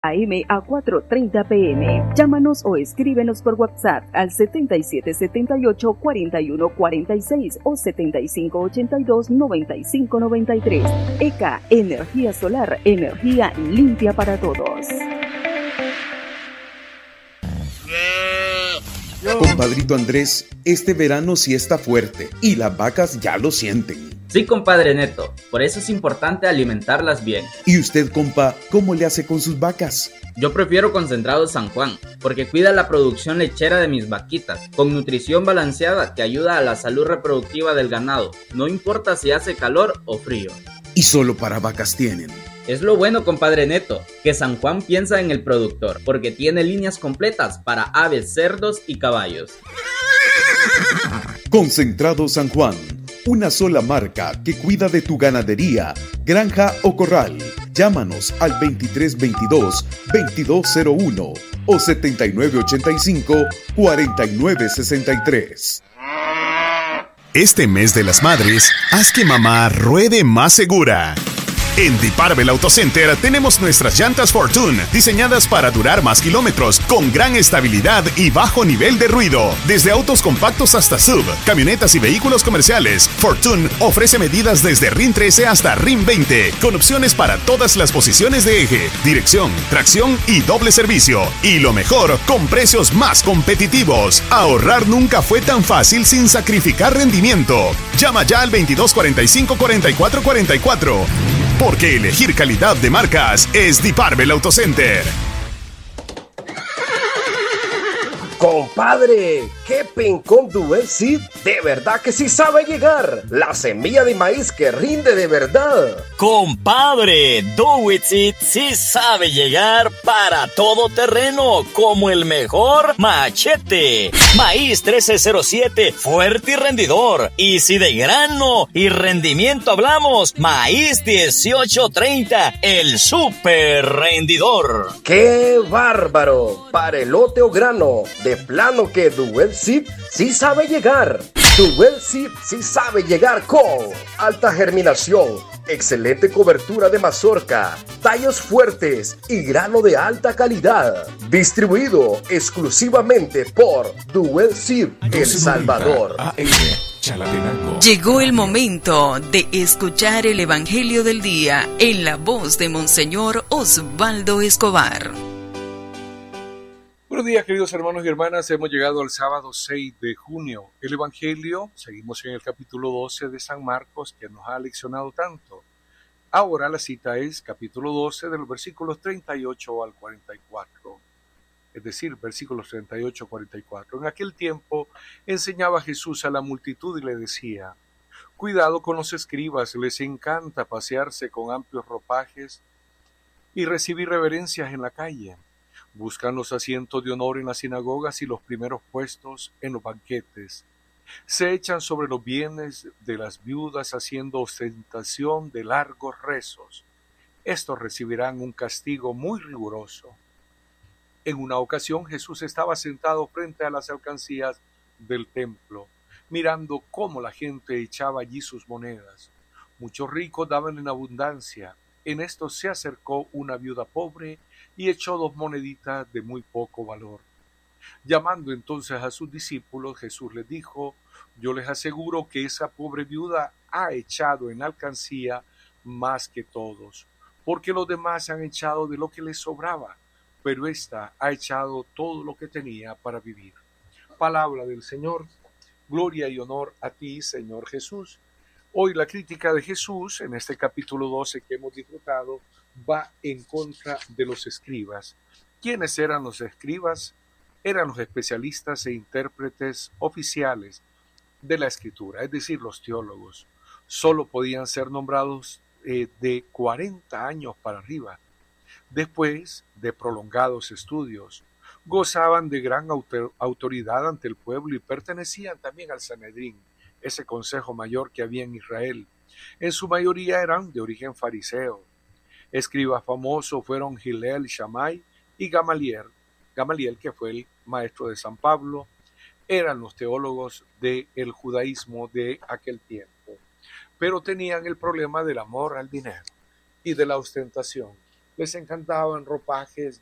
AM a 4:30 PM. Llámanos o escríbenos por WhatsApp al 7778-4146 o 7582-9593. ECA, energía solar, energía limpia para todos. Compadrito Andrés, este verano sí está fuerte y las vacas ya lo sienten. Sí, compadre Neto, por eso es importante alimentarlas bien. ¿Y usted, compa, cómo le hace con sus vacas? Yo prefiero Concentrado San Juan, porque cuida la producción lechera de mis vaquitas, con nutrición balanceada que ayuda a la salud reproductiva del ganado, no importa si hace calor o frío. ¿Y solo para vacas tienen? Es lo bueno, compadre Neto, que San Juan piensa en el productor, porque tiene líneas completas para aves, cerdos y caballos. Concentrado San Juan, una sola marca que cuida de tu ganadería, granja o corral. Llámanos al 2322-2201 o 7985-4963. Este mes de las madres, haz que mamá ruede más segura. En Diparbel Auto Center tenemos nuestras llantas Fortune, diseñadas para durar más kilómetros, con gran estabilidad y bajo nivel de ruido. Desde autos compactos hasta SUV, camionetas y vehículos comerciales, Fortune ofrece medidas desde RIN 13 hasta RIN 20, con opciones para todas las posiciones de eje, dirección, tracción y doble servicio. Y lo mejor, con precios más competitivos. Ahorrar nunca fue tan fácil sin sacrificar rendimiento. Llama ya al 2245-4444. Porque elegir calidad de marcas es Diparbel Auto Center. Compadre, qué Pencom Dual Seed de verdad que sí sabe llegar. La semilla de maíz que rinde de verdad. Compadre, Dual Seed sí sabe llegar para todo terreno como el mejor machete. Maíz 1307, fuerte y rendidor. Y si de grano y rendimiento hablamos, maíz 1830, el super rendidor. ¡Qué bárbaro! Para elote o grano, de plano que Dual Seed sí sabe llegar. Dual Seed sí sabe llegar con alta germinación, excelente cobertura de mazorca, tallos fuertes y grano de alta calidad. Distribuido exclusivamente por Dual Seed El Salvador. Llegó el momento de escuchar el Evangelio del Día en la voz de Monseñor Osvaldo Escobar. Buenos días, queridos hermanos y hermanas. Hemos llegado al sábado 6 de junio. El Evangelio, seguimos en el capítulo 12 de San Marcos, que nos ha leccionado tanto. Ahora la cita es capítulo 12 de los versículos 38 al 44. Es decir, versículos 38 al 44. En aquel tiempo enseñaba Jesús a la multitud y le decía: cuidado con los escribas, les encanta pasearse con amplios ropajes y recibir reverencias en la calle. Buscan los asientos de honor en las sinagogas y los primeros puestos en los banquetes. Se echan sobre los bienes de las viudas haciendo ostentación de largos rezos. Estos recibirán un castigo muy riguroso. En una ocasión Jesús estaba sentado frente a las alcancías del templo, mirando cómo la gente echaba allí sus monedas. Muchos ricos daban en abundancia. En esto se acercó una viuda pobre y echó 2 moneditas de muy poco valor. Llamando entonces a sus discípulos, Jesús les dijo: yo les aseguro que esa pobre viuda ha echado en alcancía más que todos, porque los demás han echado de lo que les sobraba, pero ésta ha echado todo lo que tenía para vivir. Palabra del Señor. Gloria y honor a ti, Señor Jesús. Hoy la crítica de Jesús, en este capítulo 12 que hemos disfrutado, va en contra de los escribas. ¿Quiénes eran los escribas? Eran los especialistas e intérpretes oficiales de la Escritura, es decir, los teólogos. Solo podían ser nombrados de 40 años para arriba. Después de prolongados estudios, gozaban de gran autoridad ante el pueblo y pertenecían también al Sanedrín, ese consejo mayor que había en Israel. En su mayoría eran de origen fariseo. Escribas famosos fueron Hillel, Shammai y Gamaliel, que fue el maestro de San Pablo. Eran los teólogos del judaísmo de aquel tiempo, pero tenían el problema del amor al dinero y de la ostentación. les encantaban ropajes